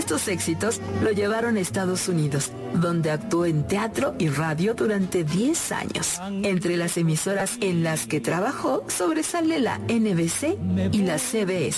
Estos éxitos lo llevaron a Estados Unidos, donde actuó en teatro y radio durante 10 años. Entre las emisoras en las que trabajó sobresale la NBC y la CBS.